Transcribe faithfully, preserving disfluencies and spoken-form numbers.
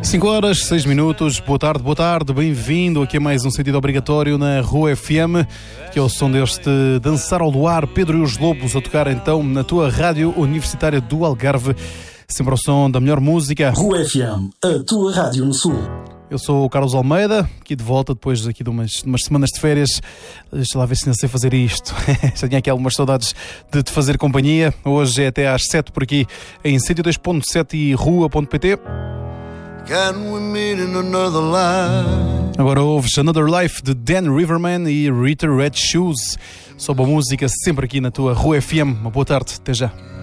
cinco horas, seis minutos, boa tarde, boa tarde, bem-vindo aqui a mais um Sentido Obrigatório na Rua F M, que é o som deste Dançar ao Luar, Pedro e os Lobos a tocar então na tua rádio universitária do Algarve, sempre ao som da melhor música. Rua F M, a tua rádio no Sul. Eu sou o Carlos Almeida, aqui de volta depois aqui de umas, de umas semanas de férias. Deixa lá ver se ainda sei fazer isto. Já tinha aqui algumas saudades de te fazer companhia. Hoje é até às sete por aqui em cento e dois ponto sete e rua ponto pt. Agora ouves Another Life de Dan Riverman e Rita Red Shoes. Sob a música sempre aqui na tua Rua F M. Uma boa tarde, até já.